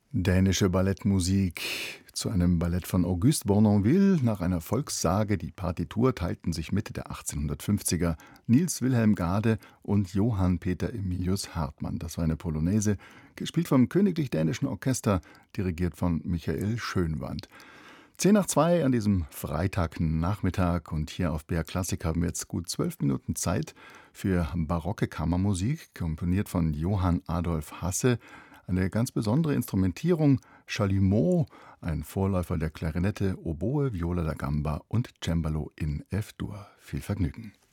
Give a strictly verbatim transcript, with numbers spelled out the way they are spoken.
Dänische Ballettmusik zu einem Ballett von Auguste Bournonville. Nach einer Volkssage, die Partitur teilten sich Mitte der achtzehnhundertfünfziger Niels Wilhelm Gade und Johann Peter Emilius Hartmann. Das war eine Polonaise, gespielt vom Königlich Dänischen Orchester, dirigiert von Michael Schönwandt. Zehn nach zwei an diesem Freitagnachmittag und hier auf B R Klassik haben wir jetzt gut zwölf Minuten Zeit für barocke Kammermusik, komponiert von Johann Adolf Hasse. Eine ganz besondere Instrumentierung, Chalumeau, ein Vorläufer der Klarinette, Oboe, Viola da Gamba und Cembalo in F-Dur. Viel Vergnügen.